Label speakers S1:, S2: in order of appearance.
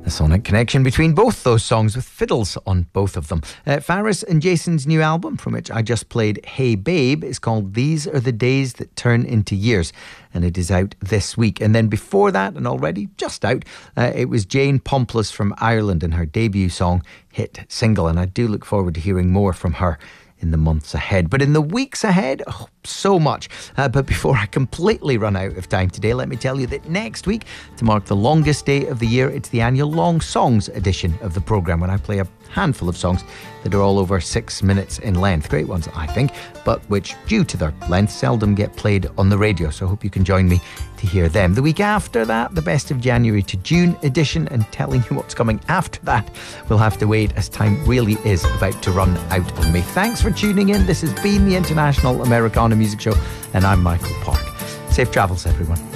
S1: A sonic connection between both those songs with fiddles on both of them. Faris and Jason's new album, from which I just played Hey Babe, is called These Are the Days That Turn Into Years, and it is out this week. And then before that, and already just out, it was Jane Pomplice from Ireland and her debut song, Hit Single, and I do look forward to hearing more from her in the months ahead. But in the weeks ahead, so much. But before I completely run out of time today, let me tell you that next week, to mark the longest day of the year, it's the annual Long Songs edition of the programme, when I play a handful of songs that are all over 6 minutes in length. Great ones, I think, but which, due to their length, seldom get played on the radio. So I hope you can join me to hear them. The week after that, the Best of January to June edition, and telling you what's coming after that, we'll have to wait, as time really is about to run out on me. Thanks for tuning in. This has been the International Americana Music Show, and I'm Michael Park. Safe travels, everyone.